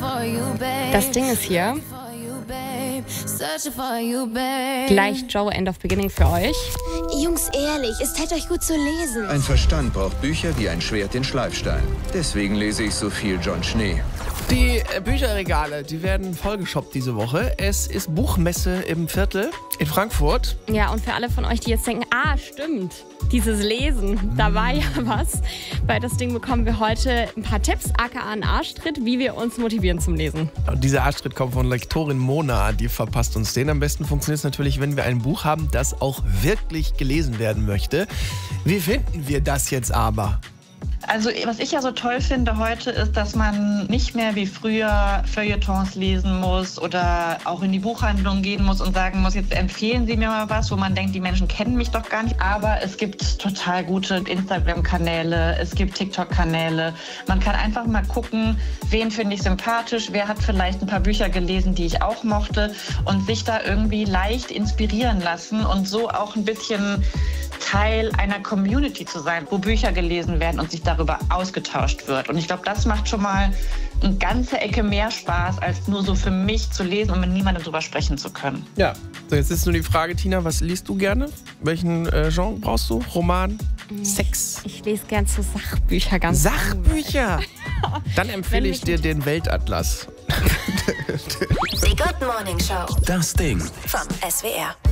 Das Ding ist hier. Gleich Joe, End of Beginning für euch. Jungs, ehrlich, es täte euch gut zu lesen. Ein Verstand braucht Bücher wie ein Schwert den Schleifstein. Deswegen lese ich so viel John Schnee. Die Bücherregale, die werden vollgeshoppt diese Woche. Es ist Buchmesse im Viertel in Frankfurt. Ja, und für alle von euch, die jetzt denken, stimmt, dieses Lesen, da war ja was. Bei das Ding bekommen wir heute ein paar Tipps, aka einen Arschtritt, wie wir uns motivieren zum Lesen. Und dieser Arschtritt kommt von Lektorin Mona, die verpasst uns den. Am besten funktioniert es natürlich, wenn wir ein Buch haben, das auch wirklich gelesen werden möchte. Wie finden wir das jetzt aber? Also was ich ja so toll finde heute ist, dass man nicht mehr wie früher Feuilletons lesen muss oder auch in die Buchhandlung gehen muss und sagen muss, jetzt empfehlen Sie mir mal was, wo man denkt, die Menschen kennen mich doch gar nicht. Aber es gibt total gute Instagram-Kanäle, es gibt TikTok-Kanäle. Man kann einfach mal gucken, wen finde ich sympathisch, wer hat vielleicht ein paar Bücher gelesen, die ich auch mochte und sich da irgendwie leicht inspirieren lassen und so auch ein bisschen Teil einer Community zu sein, wo Bücher gelesen werden und sich darüber ausgetauscht wird. Und ich glaube, das macht schon mal eine ganze Ecke mehr Spaß, als nur so für mich zu lesen und mit niemandem drüber sprechen zu können. Ja, so jetzt ist nur die Frage, Tina, was liest du gerne? Welchen Genre brauchst du? Roman? Sex? Ich lese gern so Sachbücher ganz. Sachbücher? Dann empfehle ich dir den Weltatlas. Die Good Morning Show. Das Ding. Vom SWR.